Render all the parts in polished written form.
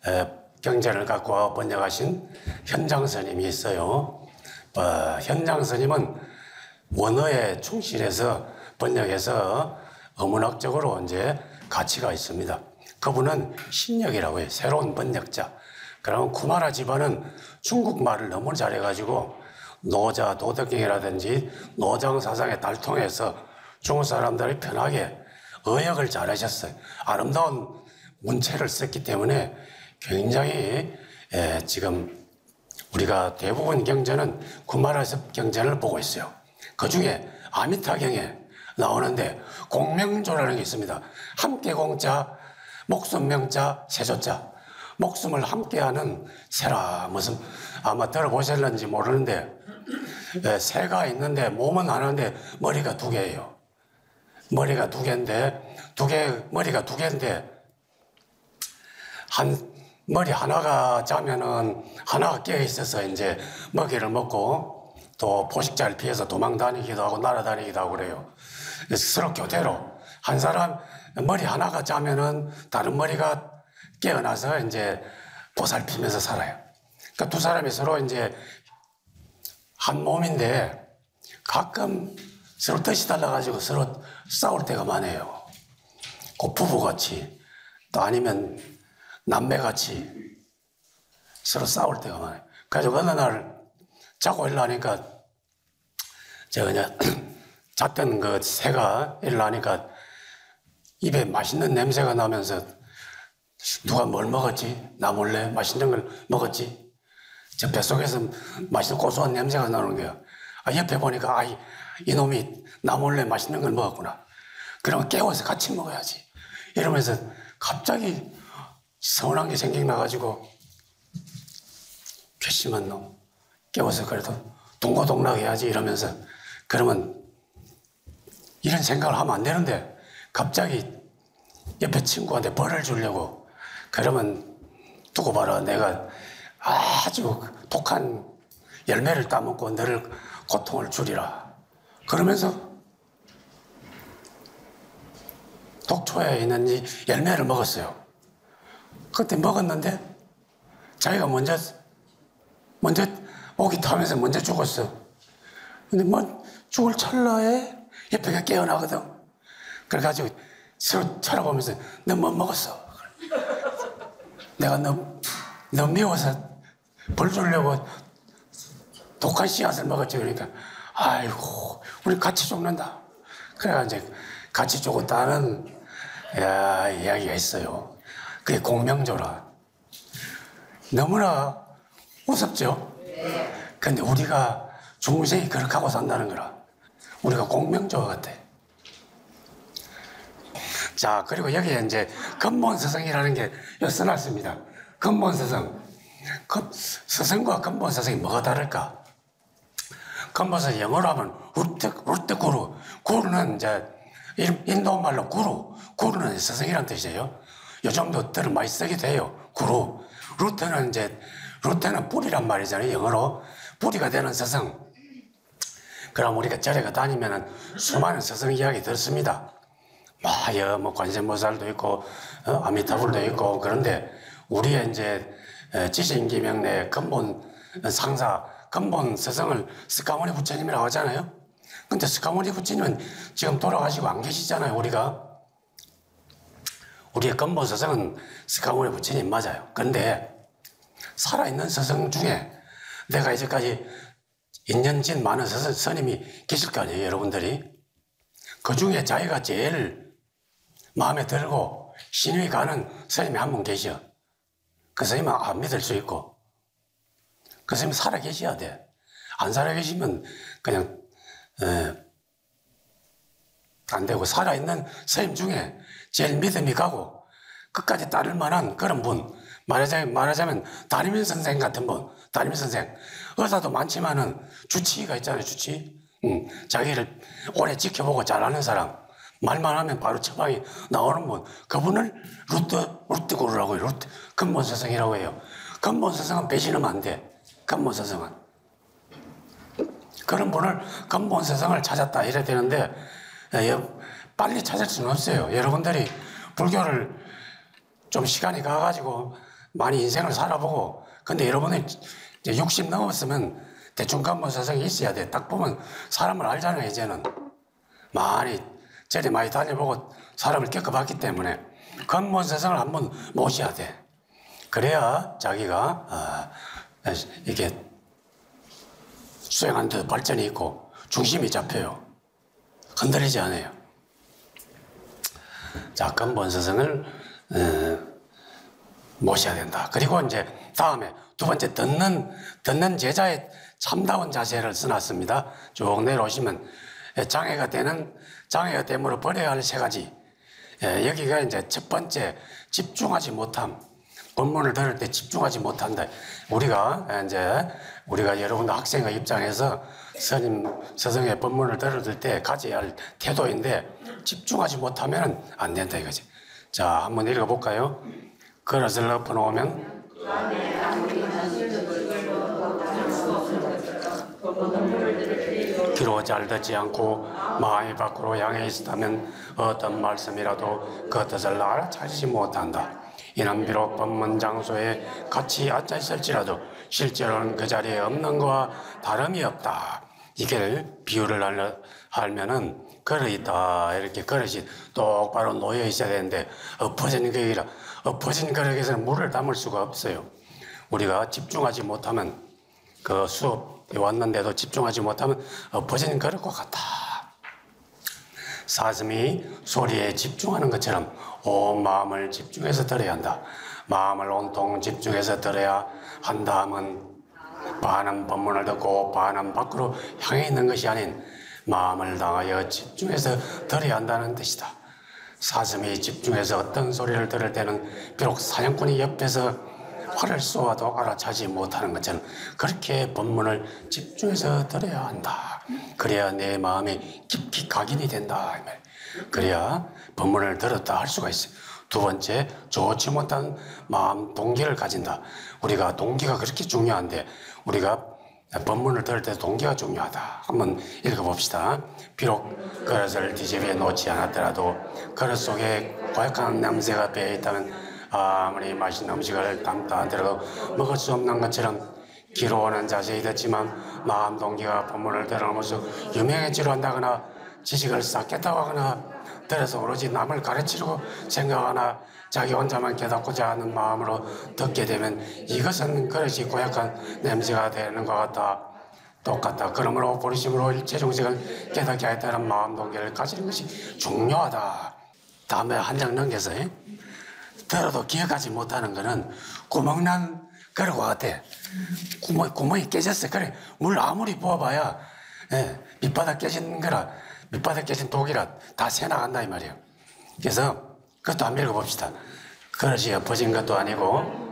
경전을 갖고 번역하신 현장 스님이 있어요. 현장 스님은 원어에 충실해서 번역해서 어문학적으로 이제 가치가 있습니다. 그분은 신역이라고 해요. 새로운 번역자. 그러면 쿠마라 집안은 중국말을 너무 잘해가지고 노자, 도덕경이라든지 노장사상에 달통해서 중국 사람들이 편하게 어역을 잘하셨어요. 아름다운 문체를 썼기 때문에 굉장히 지금 우리가 대부분 경전은 쿠마라 경전을 보고 있어요. 그 중에 아미타경에 나오는데 공명조라는 게 있습니다. 함께 공자, 목숨 명자, 세조자. 목숨을 함께하는 새라. 무슨 아마 들어보셨는지 모르는데 새가 있는데 몸은 하나인데 머리가 두 개예요. 머리가 두 개인데 머리가 두 개인데 머리 하나가 자면은 하나가 깨어 있어서 이제 먹이를 먹고 또 포식자를 피해서 도망 다니기도 하고 날아다니기도 하고 그래요. 서로 교대로 한 사람 머리 하나가 자면은 다른 머리가 깨어나서 이제 보살피면서 살아요. 그러니까 두 사람이 서로 이제 한 몸인데 가끔 서로 뜻이 달라가지고 서로 싸울 때가 많아요. 그 부부같이 또 아니면 남매같이 서로 싸울 때가 많아요. 그래서 어느 날 자고 일어나니까 제가 그냥 잤던 그 새가 일어나니까 입에 맛있는 냄새가 나면서 누가 뭘 먹었지? 나 몰래 맛있는 걸 먹었지? 저 뱃속에서 맛있는 고소한 냄새가 나는 거예요. 옆에 보니까 이놈이 나 몰래 맛있는 걸 먹었구나. 그러면 깨워서 같이 먹어야지. 이러면서 갑자기 서운한 게 생각나가지고 괘씸한 놈 깨워서 그래도 동고동락 해야지 이러면서 그러면 이런 생각을 하면 안 되는데 갑자기 옆에 친구한테 벌을 주려고 그러면 두고 봐라 내가 아주 독한 열매를 따먹고 너를 고통을 주리라 그러면서 독초에 있는 이 열매를 먹었어요. 그때 먹었는데 자기가 먼저 목이 타면서 먼저 죽었어. 근데 뭐 죽을 찰나에 옆에가 깨어나거든. 그래가지고 서로 쳐다보면서 너 뭐 먹었어? 내가 너 미워서 벌 주려고 독한 씨앗을 먹었지. 그러니까 아이고 우리 같이 죽는다. 그래가 이제 같이 죽었다는 이야기가 있어요. 그게 공명조라. 너무나 무섭죠? 근데 우리가 중생이 그렇게 하고 산다는 거라. 우리가 공명조와 같아. 자, 그리고 여기에 이제 근본스승이라는 게 써놨습니다. 근본스승. 스승과 근본스승이 뭐가 다를까? 근본스승 영어로 하면 루트 구루. 구루는 이제 인도 말로 구루는 스승이라는 뜻이에요. 요즘도 들은 많이 쓰기도 해요. 구루. 루트는 뿌리란 말이잖아요. 영어로. 뿌리가 되는 스승. 그럼 우리가 절에 다니면 수많은 스승 이야기 들었습니다. 뭐 관세음보살도 있고 아미타불도 있고 그런데 우리의 이제 지신기명내 근본 상사 근본 스승을 스카모니 부처님이라고 하잖아요. 근데 스카모니 부처님은 지금 돌아가시고 안 계시잖아요. 우리의 근본 스승은 스카모니 부처님 맞아요. 근데 살아있는 스승 중에 내가 이제까지 인연진 많은 스님이 계실 거 아니에요. 여러분들이 그 중에 자기가 제일 마음에 들고 신이 가는 스님이 한 분 계셔. 그 스님은 안 믿을 수 있고 그 스님이 살아 계셔야 돼. 안 살아 계시면 그냥 안 되고 살아있는 스님 중에 제일 믿음이 가고 끝까지 따를 만한 그런 분 말하자면 다리민 선생 같은 분 다리민 선생 의사도 많지만은 주치의가 있잖아요. 자기를 오래 지켜보고 잘하는 사람 말만 하면 바로 처방이 나오는 분 그분을 루트구루라고 해요. 근본스승이라고 해요. 근본스승은 배신하면 안 돼. 근본스승은 그런 분을 근본스승을 찾았다 이래야 되는데 빨리 찾을 수는 없어요. 여러분들이 불교를 좀 시간이 가가지고 많이 인생을 살아보고, 근데 여러분이 이제 60 넘었으면 대충 근본서성이 있어야 돼. 딱 보면 사람을 알잖아요, 이제는. 많이, 저리 많이 다녀보고 사람을 겪어봤기 때문에 근본서성을 한번 모셔야 돼. 그래야 자기가, 이게 수행하는 데 발전이 있고 중심이 잡혀요. 흔들리지 않아요. 자, 근본서성을 모셔야 된다. 그리고 이제 다음에 두 번째 듣는 제자의 참다운 자세를 써놨습니다. 쭉 내려오시면 장애가 됨으로 버려야 할 세 가지. 여기가 이제 첫 번째 집중하지 못함. 본문을 들을 때 집중하지 못한다. 우리가 여러분들 학생의 입장에서 스승의 본문을 들을 때 가져야 할 태도인데 집중하지 못하면 안 된다 이거지. 자, 한번 읽어볼까요? 그릇을 엎어놓으면 귀로 잘 듣지 않고 마음이 밖으로 향해 있다면 어떤 말씀이라도 그 뜻을 알아차리지 못한다. 이는 비록 법문 장소에 같이 앉아 있을지라도 실제로는 그 자리에 없는 것과 다름이 없다. 이게 비유를 하면은 그릇이 있다. 이렇게 그릇이 똑바로 놓여 있어야 되는데 엎어진 그릇에서는 물을 담을 수가 없어요. 우리가 집중하지 못하면 그 수업에 왔는데도 집중하지 못하면 엎어진 그릇과 같다. 사슴이 소리에 집중하는 것처럼 온 마음을 집중해서 들어야 한다. 마음을 온통 집중해서 들어야 한다면 반은 법문을 듣고 반은 밖으로 향해 있는 것이 아닌 마음을 당하여 집중해서 들어야 한다는 뜻이다. 사슴이 집중해서 어떤 소리를 들을 때는 비록 사냥꾼이 옆에서 활을 쏘아도 알아차지 못하는 것처럼 그렇게 법문을 집중해서 들어야 한다. 그래야 내 마음이 깊이 각인이 된다. 그래야 법문을 들었다 할 수가 있어요. 두 번째, 좋지 못한 마음 동기를 가진다. 우리가 동기가 그렇게 중요한데 우리가 법문을 들을 때 동기가 중요하다. 한번 읽어봅시다. 비록 그릇을 뒤집어 놓지 않았더라도 그릇 속에 고약한 냄새가 배어있다면 아무리 맛있는 음식을 담다 하더라도 먹을 수 없는 것처럼 기로오는 자세히 듣지만 마음 동기가 법문을 들어오면서 유명해지려 한다거나 지식을 쌓겠다고 하거나 들어서 오로지 남을 가르치려고 생각하나 자기 혼자만 깨닫고자 하는 마음으로 듣게 되면 이것은 그릇이 고약한 냄새가 되는 것 같다. 똑같다. 그러므로 보리심으로 일체 정식을 깨닫게 하였다는 마음 동기를 가지는 것이 중요하다. 다음에 한 장 넘겨서 들어도 기억하지 못하는 거는 구멍난 그릇과 같아. 구멍이 깨졌어. 그래, 물 아무리 부어봐야 밑바닥 깨진 거라, 밑바닥 깨진 독이라 다 새나간다 이 말이에요. 그래서 그것도 한번 읽어봅시다. 그릇이 엎어진 것도 아니고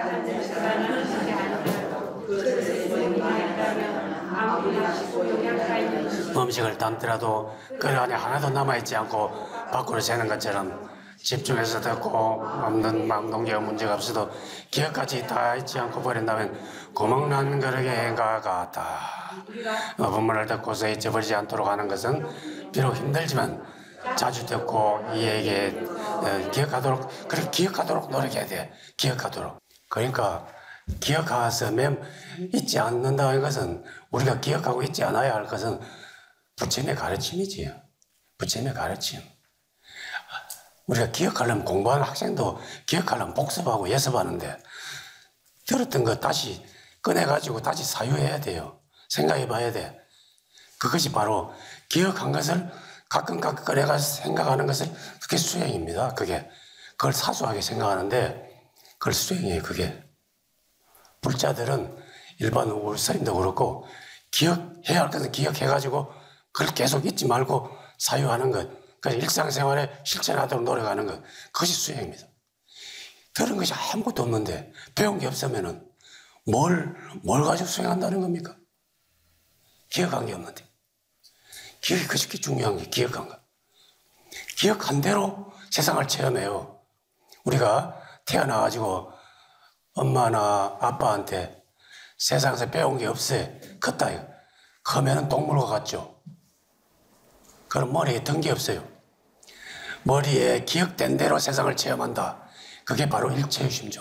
음식을 담더라도 그릇 안에 하나도 남아있지 않고 밖으로 새는 것처럼 집중해서 듣고 마음 동기가 문제가 없어도 기억까지 다 잊지 않고 버린다면 구멍난 그릇의 행가 같다. 법문을 듣고서 잊어버리지 않도록 하는 것은 비록 힘들지만 자주 듣고 이에게 기억하도록, 그렇게 기억하도록 노력해야 돼. 기억하도록. 그러니까 기억해서 잊지 않는다는 것은 우리가 기억하고 있지 않아야 할 것은 부처님의 가르침이지요. 부처님의 가르침. 우리가 기억하려면 공부하는 학생도 기억하려면 복습하고 예습하는데 들었던 거 다시 꺼내가지고 다시 사유해야 돼요. 생각해 봐야 돼. 그것이 바로 기억한 것을 가끔 꺼내가서 생각하는 것을 그게 수행입니다. 그걸 사소하게 생각하는데 그걸 수행이에요. 그게. 불자들은 일반 우리 스님도 그렇고 기억해야 할 것은 기억해가지고 그걸 계속 잊지 말고 사유하는 것. 그래서 일상생활에 실천하도록 노력하는 것. 그것이 수행입니다. 들은 것이 아무것도 없는데 배운 게 없으면은 뭘 가지고 수행한다는 겁니까? 기억한 게 없는데. 기억이 그렇게 중요한 게 기억한 거. 기억한 대로 세상을 체험해요. 우리가 태어나가지고 엄마나 아빠한테 세상에서 배운 게 없어요. 컸다. 크면은 동물과 같죠. 그럼 머리에 든 게 없어요. 머리에 기억된 대로 세상을 체험한다. 그게 바로 일체유심조.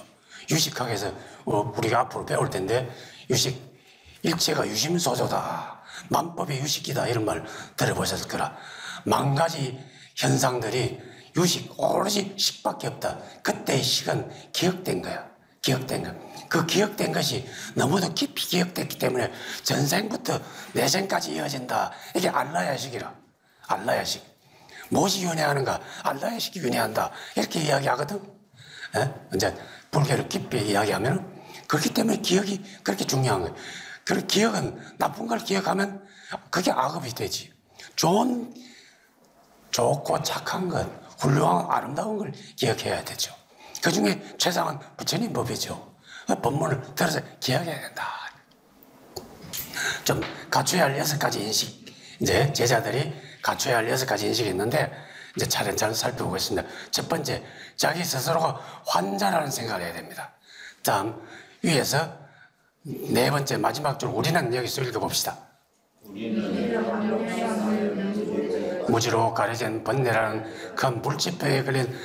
유식학에서 우리가 앞으로 배울 텐데 유식 일체가 유심소조다. 만법의 유식이다. 이런 말 들어보셨을 거라. 만 가지 현상들이 유식, 오로지 식밖에 없다. 그때의 식은 기억된 거야. 기억된 거. 그 기억된 것이 너무도 깊이 기억됐기 때문에 전생부터 내생까지 이어진다. 이게 알라야식이라. 알라야식. 무엇이 윤회하는가? 알라야식이 윤회한다. 이렇게 이야기하거든. 예? 이제 불교를 깊이 이야기하면 그렇기 때문에 기억이 그렇게 중요한 거예요. 그 기억은 나쁜 걸 기억하면 그게 악업이 되지. 좋고 착한 것, 훌륭한 아름다운 걸 기억해야 되죠. 그 중에 최상은 부처님 법이죠. 법문을 들어서 기억해야 된다. 좀 갖춰야 할 6가지 인식. 이제 제자들이 갖춰야 할 6가지 인식이 있는데 이제 차례차례 살펴보겠습니다. 첫 번째, 자기 스스로가 환자라는 생각을 해야 됩니다. 다음, 위에서 4번째 마지막 줄 우리는 여기서 읽어봅시다. 무지로 가려진 번뇌라는 큰 물질병에 걸린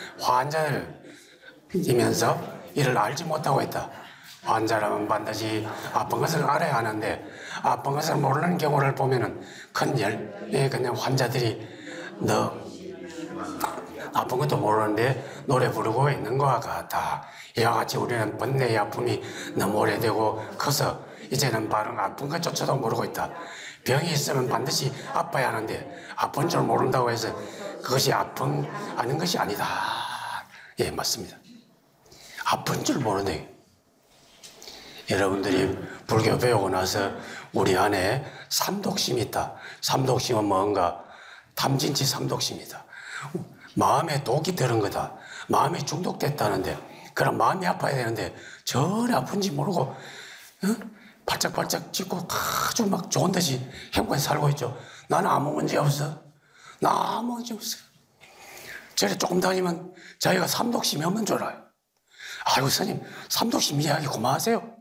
환자들이면서 이를 알지 못하고 있다. 환자라면 반드시 아픈 것을 알아야 하는데 아픈 것을 모르는 경우를 보면은 큰 열매의 그냥 환자들이 너 아픈 것도 모르는데 노래 부르고 있는 것과 같다. 이와 같이 우리는 번뇌의 아픔이 너무 오래되고 커서 이제는 바로 아픈 것조차도 모르고 있다. 병이 있으면 반드시 아파야 하는데 아픈 줄 모른다고 해서 그것이 아는 것이 아니다. 예, 맞습니다. 아픈 줄 모르네. 여러분들이 불교 배우고 나서 우리 안에 삼독심이 있다. 삼독심은 뭔가? 탐진치 삼독심이다. 마음에 독이 들은 거다. 마음이 중독됐다는데 그럼 마음이 아파야 되는데 전혀 아픈지 모르고 발짝발짝 짚고 아주 막 좋은 듯이 행복히 살고 있죠. 나는 아무 문제 없어. 나 아무 문제 없어. 저래 조금 다니면 자기가 삼독심이 없는 줄 알아요. 아이고 스님 삼독심 이야기 고마하세요.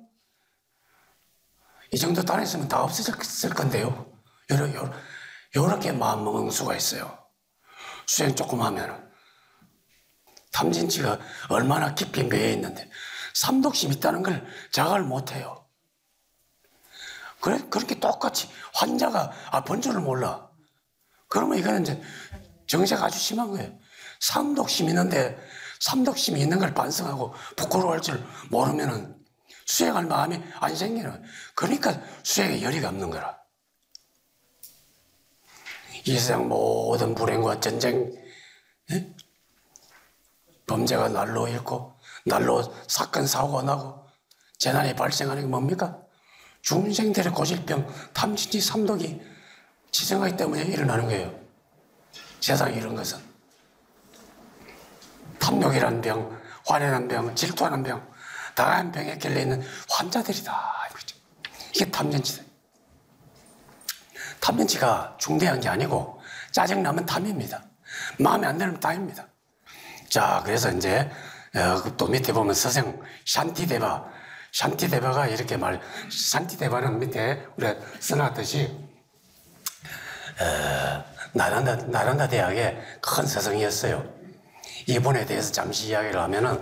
이 정도 다녔으면 다 없어졌을 건데요. 요렇게 마음먹은 수가 있어요. 수행 조금 하면은. 탐진치가 얼마나 깊이 매여 있는데 삼독심 있다는 걸 자각을 못해요. 그렇게 똑같이 환자가 아픈 줄을 몰라. 그러면 이거는 이제 정세가 아주 심한 거예요. 삼독심이 있는데 삼독심이 있는 걸 반성하고 부끄러워할 줄 모르면은 수행할 마음이 안 생기는. 그러니까 수행에 열의가 없는 거라. 이 세상 모든 불행과 전쟁, 예? 범죄가 날로 일고 날로 사건 사고가 나고 재난이 발생하는 게 뭡니까? 중생들의 고질병 탐진치 삼독이 지정하기 때문에 일어나는 거예요. 세상에 이런 것은 탐욕이라는 병, 화내는 병, 질투하는 병, 다양한 병에 걸려있는 환자들이다. 이게 탐진치다. 탐진치가 중대한 게 아니고 짜증나면 탐입니다. 마음에 안 들면 탐입니다. 자, 그래서 이제 또 밑에 보면 서생 샨티데바가 이렇게 샨티데바는 밑에 우리가 써놨듯이 나란다 대학의 큰 서성이었어요. 이분에 대해서 잠시 이야기를 하면은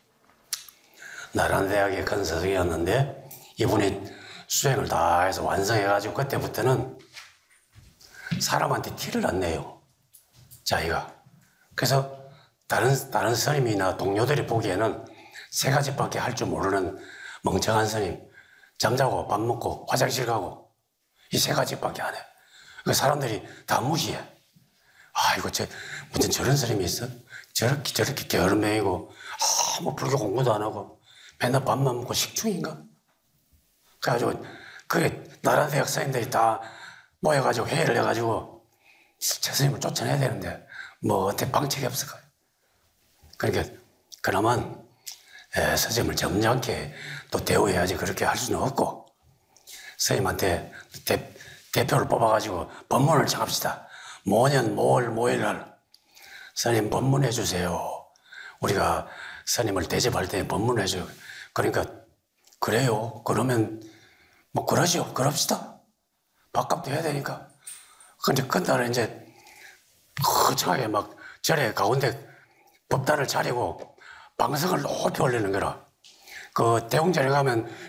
나란다 대학의 큰 서성이었는데 이분이 수행을 다 해서 완성해가지고 그때부터는 사람한테 티를 안 내요. 자기가. 그래서 다른 스님이나 동료들이 보기에는 3가지밖에 할 줄 모르는 멍청한 스님. 잠자고 밥 먹고 화장실 가고 이 3가지밖에 안 해. 그 사람들이 다 무시해. 아이고 무슨 저런 스님이 있어? 저렇게 게으름맹이고 뭐 불교 공부도 안 하고 맨날 밥만 먹고 식충인가? 그래가지고 그게 나라 대학 사람들이 다 모여가지고 회의를 해가지고 저 스님을 쫓아내야 되는데 뭐 어떻게 방책이 없을 거예요. 그러니까 그러면 스님을 점잖게 또 대우해야지. 그렇게 할 수는 없고 스님한테 대표를 뽑아가지고 법문을 정합시다. 모년 모일날 스님 법문해 주세요. 우리가 스님을 대접할 때 법문해 줘요. 그러니까 그래요. 그러면 뭐 그러죠. 그럽시다. 밥값도 해야 되니까. 근데 그날은 이제 거창하게 막 절에 가운데 법단을 차리고 방석을 높이 올리는 거라. 그 대웅전에 가면